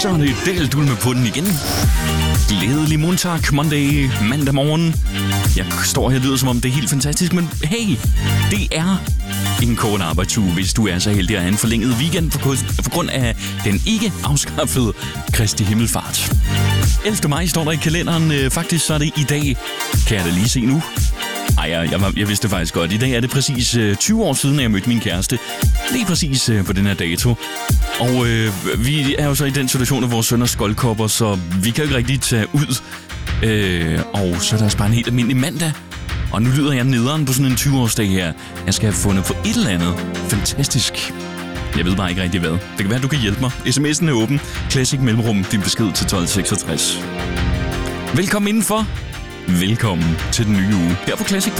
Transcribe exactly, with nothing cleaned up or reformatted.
Så er det dældul med på den igen. Glædelig Montag Monday, mandag morgen. Jeg står her og lyder som om det er helt fantastisk, men hey, det er en kort arbejdsuge, hvis du er så heldig at have en forlænget weekend på grund af den ikke afskaffede Kristi Himmelfart. ellevte maj står der i kalenderen. Faktisk så er det i dag. Kan jeg da lige se nu? Ej, jeg, jeg, jeg vidste faktisk godt. I dag er det præcis øh, tyve år siden, at jeg mødte min kæreste. Lige præcis øh, på den her dato. Og øh, vi er jo så i den situation, at vores søn er skoldkopper, så vi kan jo ikke rigtig tage ud. Øh, og så er der også bare en helt almindelig mandag. Og nu lyder jeg nederen på sådan en tyve-årsdag her. Jeg skal have fundet på et eller andet fantastisk. Jeg ved bare ikke rigtig hvad. Det kan være, at du kan hjælpe mig. sms'en er åben. Classic mellemrum. Din besked til tolv seksogtres. Velkommen indenfor. Velkommen til den nye uge her på Classic.